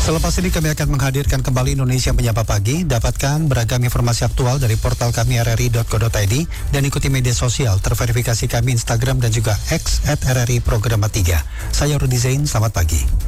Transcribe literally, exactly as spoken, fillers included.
Selepas ini kami akan menghadirkan kembali Indonesia Menyapa Pagi. Dapatkan beragam informasi aktual dari portal kami r r i dot co dot i d dan ikuti media sosial terverifikasi kami Instagram dan juga X at R R I Programa tiga. Saya Rudi Zain, selamat pagi.